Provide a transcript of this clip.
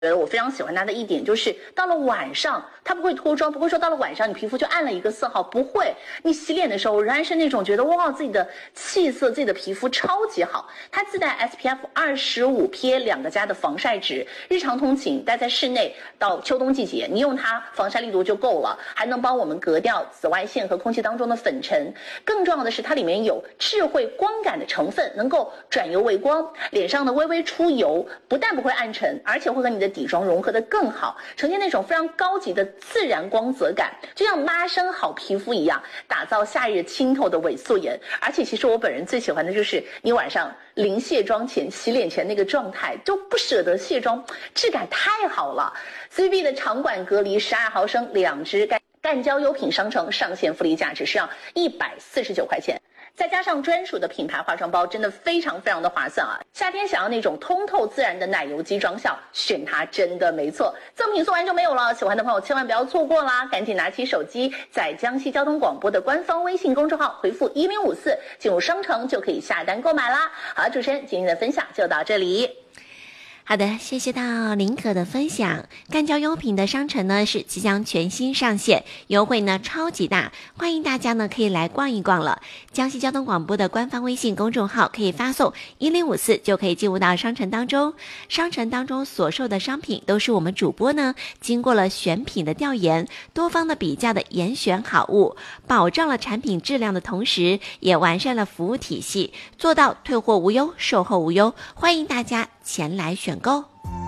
觉得我非常喜欢它的一点就是到了晚上它不会脱妆，不会说到了晚上你皮肤就暗了一个色号，不会，你洗脸的时候仍然是那种觉得哇自己的气色自己的皮肤超级好。它自带 SPF 25 PA2+的防晒值，日常通勤待在室内到秋冬季节你用它防晒力度就够了，还能帮我们隔掉紫外线和空气当中的粉尘。更重要的是它里面有智慧光感的成分，能够转油为光，脸上的微微出油不但不会暗沉，而且会和你的底妆融合的更好，呈现那种非常高级的自然光泽感，就像妈生好皮肤一样，打造夏日清透的伪素颜。而且其实我本人最喜欢的就是你晚上临卸妆前洗脸前那个状态，就不舍得卸妆，质感太好了。CVB 的长管隔离12毫升2支干胶优品商城上线福利价值是要149块钱。再加上专属的品牌化妆包，真的非常的划算啊！夏天想要那种通透自然的奶油肌妆效，选它真的没错。赠品送完就没有了，喜欢的朋友千万不要错过啦！赶紧拿起手机，在江西交通广播的官方微信公众号回复1054，进入商城就可以下单购买啦。好，主持人今天的分享就到这里。 好的，谢谢到林可的分享。干胶优品的商城呢是即将全新上线，优惠呢超级大，欢迎大家呢可以来逛一逛了。江西交通广播的官方微信公众号可以发送1054就可以进入到商城当中。商城当中所售的商品都是我们主播呢经过了选品的调研，多方的比较的严选好物，保障了产品质量的同时，也完善了服务体系，做到退货无忧，售后无忧。欢迎大家前来选购。